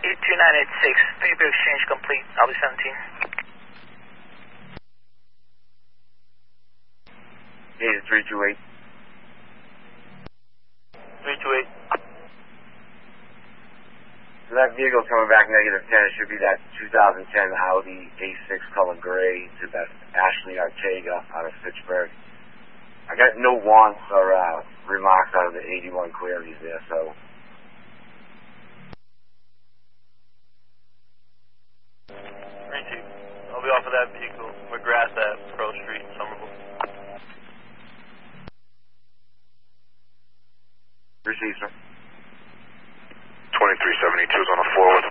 2986, paper exchange complete, I'll be 17. Data 328. 328. So that vehicle's coming back -10. It should be that 2010 Audi A6 color gray to that Ashley Ortega out of Fitchburg. I got no wants or remarks out of the 81 queries there, so. I'll be off of that vehicle, McGrath at Pearl Street, Somerville. Receive, sir. 2372 is on the floor with